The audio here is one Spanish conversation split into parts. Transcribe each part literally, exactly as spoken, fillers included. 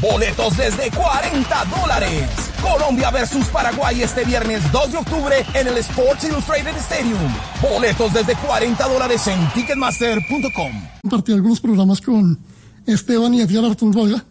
Boletos desde cuarenta dólares. Colombia versus Paraguay este viernes dos de octubre en el Sports Illustrated Stadium. Boletos desde cuarenta dólares en ticketmaster punto com. Compartí algunos programas con Esteban y Edgar Artunduaga.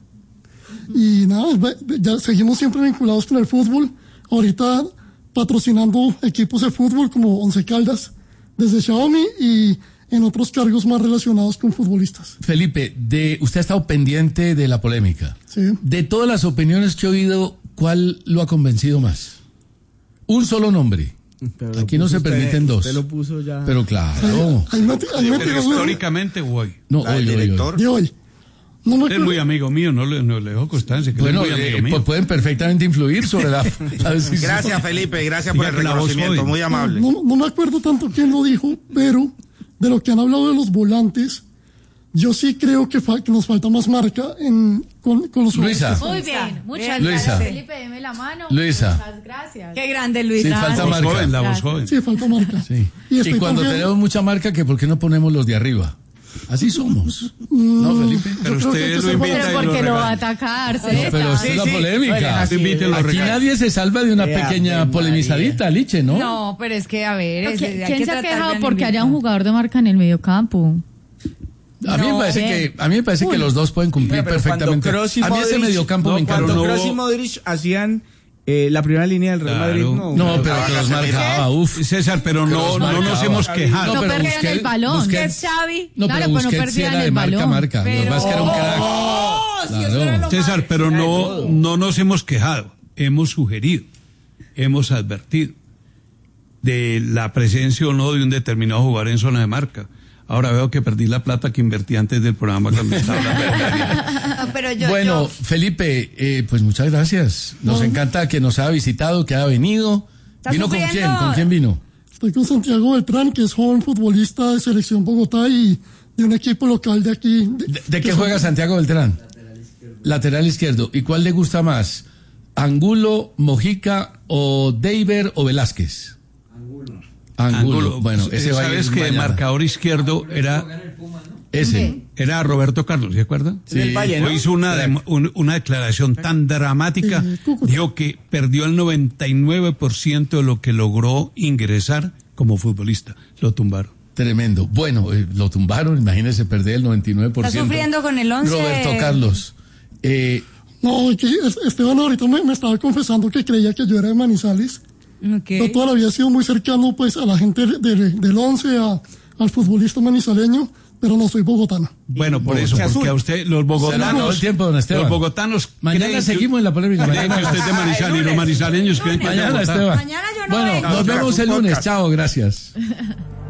Y nada, ya seguimos siempre vinculados con el fútbol. Ahorita patrocinando equipos de fútbol como Once Caldas desde Xiaomi y en otros cargos más relacionados con futbolistas. Felipe, de, usted ha estado pendiente de la polémica. Sí. De todas las opiniones que he oído, ¿cuál lo ha convencido más? Un solo nombre. Pero aquí no se usted, permiten dos. Usted lo puso ya. Pero claro. Ahí me, ahí me Pero históricamente hoy. No, hoy, hoy, hoy. De hoy. No me Usted es muy amigo mío, no le, no le dejo constancia. Que bueno, es muy amigo eh, mío. pueden perfectamente influir sobre la... Gracias, Felipe, gracias por el reconocimiento, muy amable. No, no me acuerdo tanto quién lo dijo, pero de lo que han hablado de los volantes, yo sí creo que, fa- que nos falta más marca en, con, con los Luisa. volantes. Muy bien, muchas Luisa. gracias, Felipe, deme la mano. Luisa. Muchas gracias. Qué grande, Luisa. Sí, falta La voz marca. joven, la voz joven. Sí, falta marca. Sí. Y Y, estoy cuando también- tenemos mucha marca, que ¿por qué no ponemos los de arriba? Así somos. ¿No, Felipe? Pero Yo creo que usted hay que lo ser invita Pero y lo porque lo va a regaña. atacar, No, pero esa es la polémica. Usted invita y lo Aquí regaña. nadie se salva de una Qué pequeña Ave polemizadita, Liche, ¿no? No, pero es que, a ver, Pero es- ¿quién- hay ¿Quién que se ha tratar quejado bien porque el haya un invitado. jugador de marca en el mediocampo? A mí me No, parece bien. que a mí me parece que los dos pueden cumplir Pero cuando perfectamente. Kroos y A mí ese Modric- mediocampo no, me encanta. Cuando no Kroos y hubo- Modric hacían eh, la primera línea del Real Claro. Madrid, no. No, pero que los marcaba, uf. César, pero no, los no nos marcaba. hemos quejado. No pero perdían Busquets- el balón. Busquets- ¿Qué es Xavi? No, Claro, pero pues no Busquets perdían era de el marca balón. marca. Lo que Pero- pasa es que era un crack. Oh, si eso era Claro. lo César, pero no, no nos hemos quejado, hemos sugerido, hemos advertido de la presencia o no de un determinado jugador en zona de marca. Ahora veo que perdí la plata que invertí antes del programa cuando estaba hablando de Gabriel. pero yo, Bueno, yo- Felipe, eh, pues muchas gracias. Nos encanta que nos haya visitado, que haya venido. ¿Está ¿Vino con sufriendo? quién? ¿Con quién vino? Estoy con Santiago Beltrán, que es joven futbolista de Selección Bogotá y de un equipo local de aquí. ¿De, de qué juega Santiago Beltrán? Lateral izquierdo. Lateral izquierdo. ¿Y cuál le gusta más? ¿Angulo, Mojica o Deiber o Velázquez? Angulo. Angulo. Bueno, ese va a ir Sabes que el mañana. marcador izquierdo era, Ese. era Roberto Carlos, ¿se acuerdan? Sí. El Valle, ¿no? Hoy hizo una, de- un- una declaración tan dramática, Sí, Cúcuta. dijo que perdió el noventa y nueve por ciento de lo que logró ingresar como futbolista. Lo tumbaron. Tremendo. Bueno, eh, lo tumbaron, imagínese perder el noventa y nueve por ciento. Está sufriendo con el once. Roberto Carlos. Eh, No, que es- Esteban ahorita me, me estaba confesando que creía que yo era de Manizales. Ok. Yo toda la vida he sido muy cercano pues a la gente de- de- del once, a, al futbolista manizaleño, pero no soy bogotano. Bueno, por eso, Bogotá porque azul. a usted, los se nos acabó bogotanos, el tiempo, don Esteban. los bogotanos Mañana creen que- seguimos en la polémica. creen que Mañana, usted es de Manizales y los manizaleños creen que es de mañana Bogotá. Esteban. Mañana yo no Bueno, vengo. nos No, vemos su el lunes. podcast. Chao, gracias.